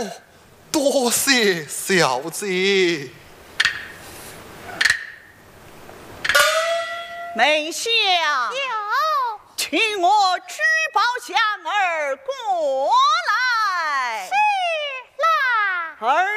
哦，多谢小姐。 梅香， 有， 请我举报香儿过来。 是啦。 儿